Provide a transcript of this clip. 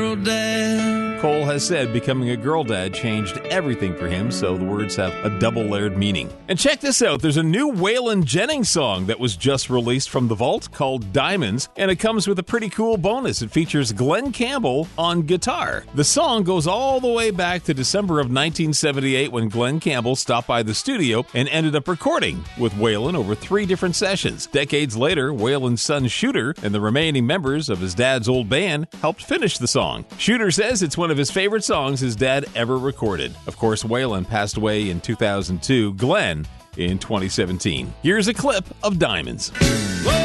Cole has said becoming a girl dad changed everything for him, so the words have a double-layered meaning. And check this out, there's a new Waylon Jennings song that was just released from the vault called Diamonds, and it comes with a pretty cool bonus. It features Glen Campbell on guitar. The song goes all the way back to December of 1978 when Glen Campbell stopped by the studio and ended up recording with Waylon over 3 different sessions. Decades later, Waylon's son Shooter and the remaining members of his dad's old band helped finish the song. Shooter says it's one of his favorite songs his dad ever recorded. Of course, Waylon passed away in 2002, Glen in 2017. Here's a clip of Diamonds.